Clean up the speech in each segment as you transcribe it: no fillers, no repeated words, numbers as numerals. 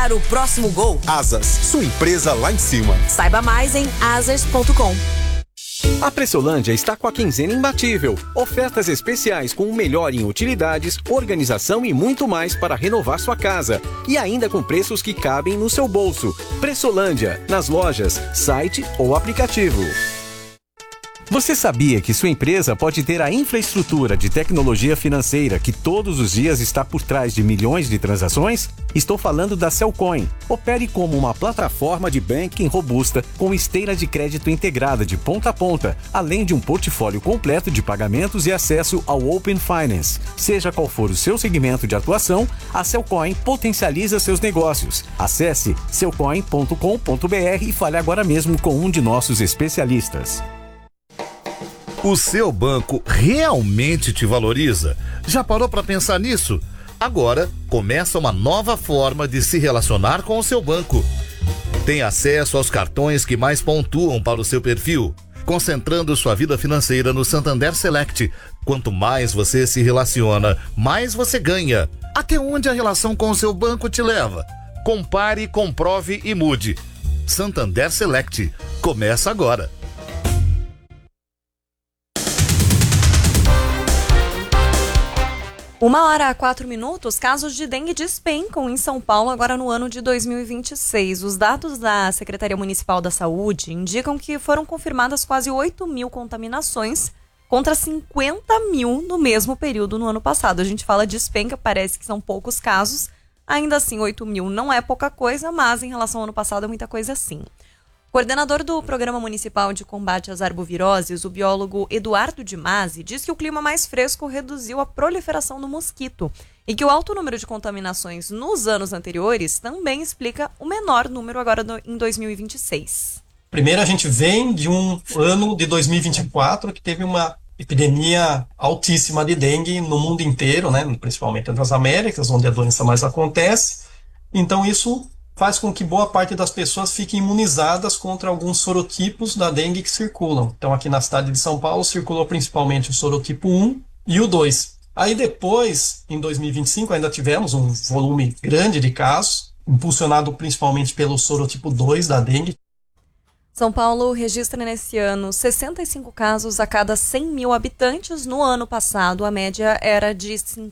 dar o próximo gol? Asas, sua empresa lá em cima. Saiba mais em asas.com. A Pressolândia está com a quinzena imbatível. Ofertas especiais com o melhor em utilidades, organização e muito mais para renovar sua casa. E ainda com preços que cabem no seu bolso. Pressolândia, nas lojas, site ou aplicativo. Você sabia que sua empresa pode ter a infraestrutura de tecnologia financeira que todos os dias está por trás de milhões de transações? Estou falando da Cellcoin. Opere como uma plataforma de banking robusta com esteira de crédito integrada de ponta a ponta, além de um portfólio completo de pagamentos e acesso ao Open Finance. Seja qual for o seu segmento de atuação, a Cellcoin potencializa seus negócios. Acesse cellcoin.com.br e fale agora mesmo com um de nossos especialistas. O seu banco realmente te valoriza? Já parou para pensar nisso? Agora começa uma nova forma de se relacionar com o seu banco. Tem acesso aos cartões que mais pontuam para o seu perfil, concentrando sua vida financeira no Santander Select. Quanto mais você se relaciona, mais você ganha. Até onde a relação com o seu banco te leva? Compare, comprove e mude. Santander Select. Começa agora. 1h04, casos de dengue despencam em São Paulo agora no ano de 2026. Os dados da Secretaria Municipal da Saúde indicam que foram confirmadas quase 8 mil contaminações contra 50 mil no mesmo período no ano passado. A gente fala despenca, parece que são poucos casos. Ainda assim, 8 mil não é pouca coisa, mas em relação ao ano passado é muita coisa sim. Coordenador do Programa Municipal de Combate às Arboviroses, o biólogo Eduardo Di Masi, diz que o clima mais fresco reduziu a proliferação do mosquito e que o alto número de contaminações nos anos anteriores também explica o menor número agora em 2026. Primeiro, a gente vem de um ano de 2024 que teve uma epidemia altíssima de dengue no mundo inteiro, né, principalmente nas Américas, onde a doença mais acontece. Então, isso faz com que boa parte das pessoas fiquem imunizadas contra alguns sorotipos da dengue que circulam. Então, aqui na cidade de São Paulo, circulou principalmente o sorotipo 1 e o 2. Aí depois, em 2025, ainda tivemos um volume grande de casos, impulsionado principalmente pelo sorotipo 2 da dengue. São Paulo registra nesse ano 65 casos a cada 100 mil habitantes. No ano passado, a média era de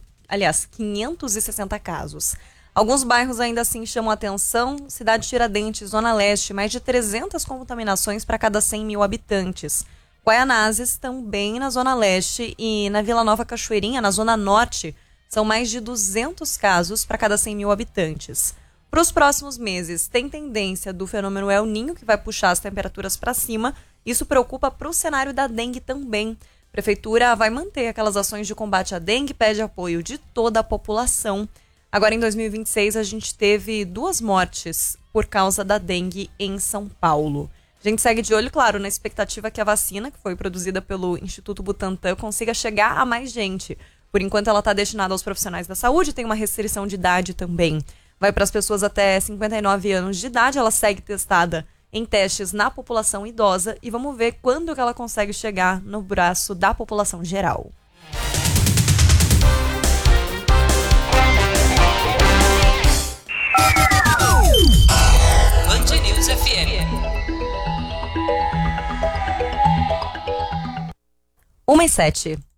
560 casos. Alguns bairros ainda assim chamam a atenção. Cidade Tiradentes, Zona Leste, mais de 300 contaminações para cada 100 mil habitantes. Guaianazes, também na Zona Leste, e na Vila Nova Cachoeirinha, na Zona Norte, são mais de 200 casos para cada 100 mil habitantes. Para os próximos meses, tem tendência do fenômeno El Niño, que vai puxar as temperaturas para cima. Isso preocupa para o cenário da dengue também. A Prefeitura vai manter aquelas ações de combate à dengue, pede apoio de toda a população. Agora, em 2026, a gente teve 2 mortes por causa da dengue em São Paulo. A gente segue de olho, claro, na expectativa que a vacina, que foi produzida pelo Instituto Butantan, consiga chegar a mais gente. Por enquanto, ela está destinada aos profissionais da saúde, tem uma restrição de idade também. Vai para as pessoas até 59 anos de idade, ela segue testada em testes na população idosa e vamos ver quando que ela consegue chegar no braço da população geral. Band News FM. 1h07.